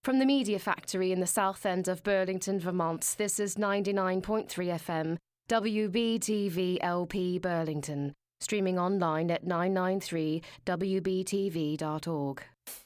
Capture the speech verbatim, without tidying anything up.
From the Media Factory in the south end of Burlington, Vermont, this is ninety-nine point three F M, W B T V L P Burlington, streaming online at nine nine three W B T V dot org.